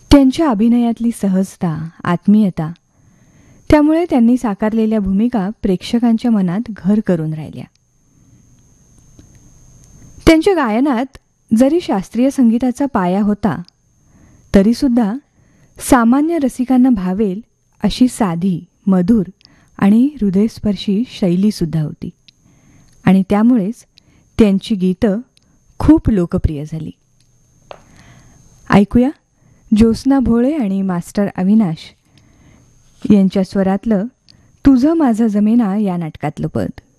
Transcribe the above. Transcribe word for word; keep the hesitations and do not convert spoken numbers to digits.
त्यांच्या अभिनयातली सहजता, आत्मीयता, त्यामुळे त्यांनी साकारलेल्या भूमिका प्रेक्षकांच्या मनात घर करून राहिल्या. त्यांच्या गायनात जरी शास्त्रीय संगीताचा पाया होता, तरीसुद्धा सामान्य रसिकांना भावेल अशी साधी, मधुर आणि हृदयस्पर्शी शैलीसुद्धा होती. आणि त्यामुळेच त्यांची गीतं खूप लोकप्रिय झाली. ऐकूया ज्योत्स्ना भोळे आणि मास्टर अविनाश यांच्या स्वरातलं तुझं माझं जमेना या नाटकातलं पद.